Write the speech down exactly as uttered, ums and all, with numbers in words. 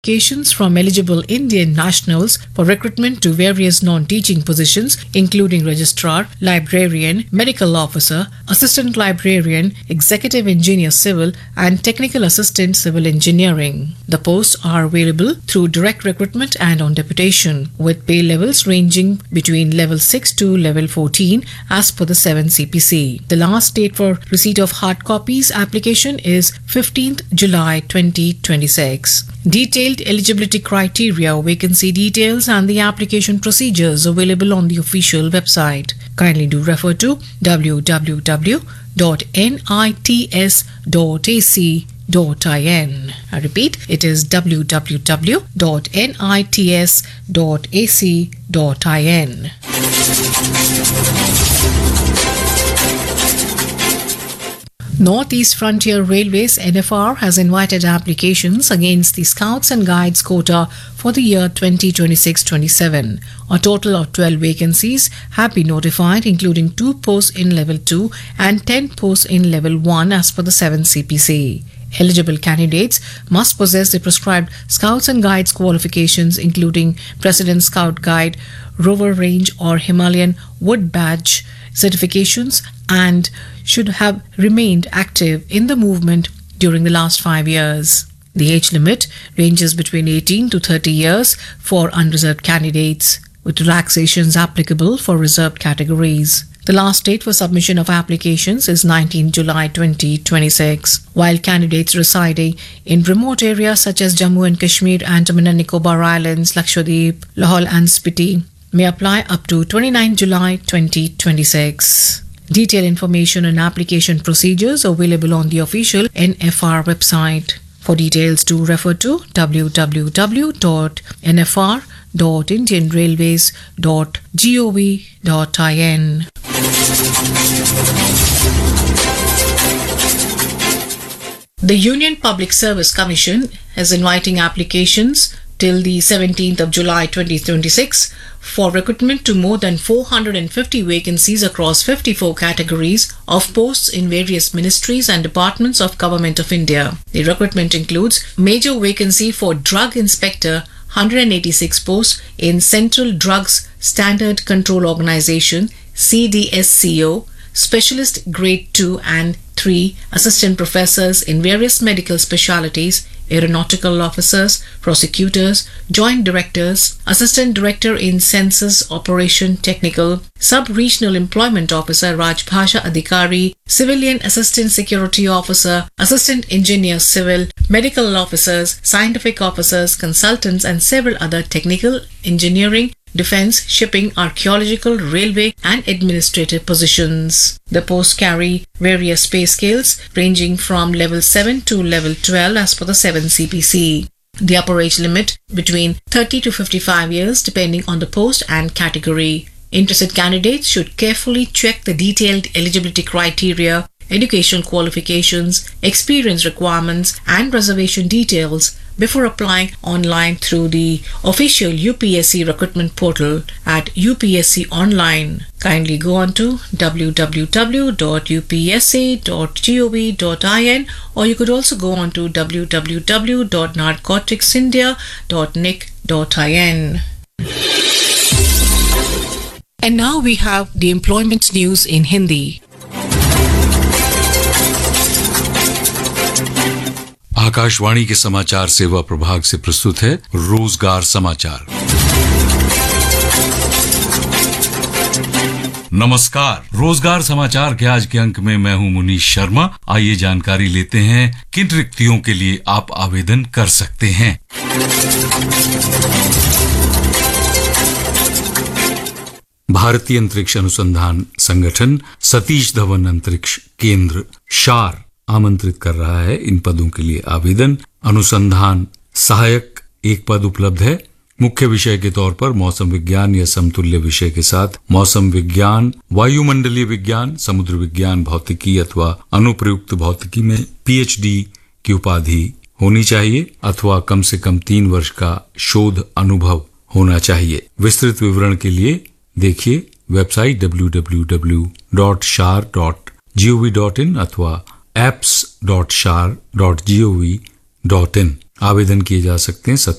Applications from eligible Indian nationals for recruitment to various non-teaching positions, including registrar, librarian, medical officer, assistant librarian, executive engineer civil, and technical assistant civil engineering. The posts are available through direct recruitment and on deputation, with pay levels ranging between level six to level fourteen as per the seven C P C. The last date for receipt of hard copies application is fifteenth July twenty twenty-six. Detailed eligibility criteria, vacancy details and the application procedures available on the official website. Kindly do refer to w w w dot nits dot a c dot in. I repeat, it is w w w dot nits dot a c dot in. Northeast Frontier Railways N F R has invited applications against the Scouts and Guides quota for the year twenty twenty-six twenty-seven. A total of twelve vacancies have been notified, including two posts in level two and ten posts in level one as per the seven C P C. Eligible candidates must possess the prescribed Scouts and Guides qualifications, including President Scout Guide, Rover Range or Himalayan Wood Badge certifications, and should have remained active in the movement during the last five years. The age limit ranges between eighteen to thirty years for unreserved candidates, with relaxations applicable for reserved categories. The last date for submission of applications is nineteenth July twenty twenty-six, while candidates residing in remote areas such as Jammu and Kashmir, Andaman and Nicobar Islands, Lakshadweep, Lahore and Spiti may apply up to twenty-ninth July twenty twenty-six. Detailed information and application procedures available on the official N F R website. For details, do refer to w w w dot n f r dot indian railways dot gov dot in. The Union Public Service Commission is inviting applications till the seventeenth of July twenty twenty-six for recruitment to more than four hundred fifty vacancies across fifty-four categories of posts in various ministries and departments of Government of India. The recruitment includes major vacancy for Drug Inspector, one hundred eighty-six posts in Central Drugs Standard Control Organization, C D S C O, Specialist Grade two and three, Assistant Professors in various medical specialities, Aeronautical Officers, Prosecutors, Joint Directors, Assistant Director in Census Operation Technical, Sub-Regional Employment Officer Rajbhasha Adhikari, Civilian Assistant Security Officer, Assistant Engineer Civil, Medical Officers, Scientific Officers, Consultants and several other technical, engineering, defense, shipping, archaeological, railway and administrative positions. The posts carry various pay scales ranging from level seven to level twelve as per the seven C P C. The upper age limit between thirty to fifty-five years depending on the post and category. Interested candidates should carefully check the detailed eligibility criteria, educational qualifications, experience requirements and reservation details before applying online through the official U P S C recruitment portal at U P S C Online. Kindly go on to w w w dot u p s c dot gov dot in, or you could also go on to w w w dot narcotics india dot n i c dot in. And now we have the employment news in Hindi. Akashvani के समाचार सेवा प्रभाग से प्रस्तुत है रोजगार समाचार। नमस्कार, रोजगार समाचार के आज के अंक में मैं हूं मुनीश शर्मा। आइए जानकारी लेते हैं किन रिक्तियों के लिए आप आवेदन कर सकते हैं। भारतीय अंतरिक्ष अनुसंधान संगठन सतीश धवन अंतरिक्ष केंद्र शार आमंत्रित कर रहा है इन पदों के लिए आवेदन। अनुसंधान सहायक एक पद उपलब्ध है। मुख्य विषय के तौर पर मौसम विज्ञान या समतुल्य विषय के साथ मौसम विज्ञान, वायुमंडलीय विज्ञान, समुद्र विज्ञान, भौतिकी अथवा अनुप्रयुक्त भौतिकी में पीएचडी की उपाधि होनी चाहिए अथवा कम से कम तीन वर्ष का शोध अनुभव होना चाहिए। विस्तृत विवरण के लिए देखिए website W W W dot शार डॉट जीओवी डॉट इन अथवा एप्स डॉट शार डॉट जीओवी डॉट इन। आवेदन किए जा सकते हैं